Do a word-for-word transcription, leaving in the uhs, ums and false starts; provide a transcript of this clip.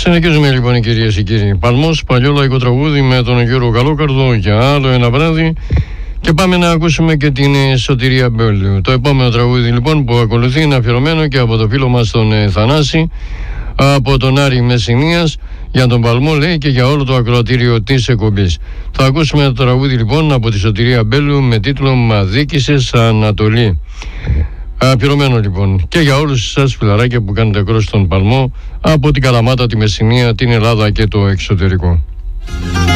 Συνεχίζουμε λοιπόν, κυρίες και κύριοι. Παλμός, παλιό λαϊκό τραγούδι με τον Γιώργο Καλόκαρδο για άλλο ένα βράδυ. Και πάμε να ακούσουμε και την Σωτηρία Μπέλου. Το επόμενο τραγούδι λοιπόν που ακολουθεί είναι αφιερωμένο και από το φίλο μας τον ε, Θανάση, από τον Άρη Μεσσηνίας, για τον Παλμό λέει και για όλο το ακροατήριο της εκπομπής. Θα ακούσουμε το τραγούδι λοιπόν από τη Σωτηρία Μπέλου με τίτλο «Μα δίκησες Ανατολή». Αφιερωμένο λοιπόν και για όλους σας φιλαράκια που κάνετε κρός στον Παλμό από την Καλαμάτα, τη Μεσσηνία, την Ελλάδα και το εξωτερικό.